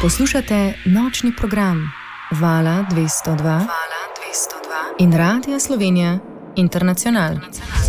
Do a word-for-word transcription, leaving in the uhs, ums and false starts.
Poslušate nočni program Vala dvesto dva in Radia Slovenija Internacional.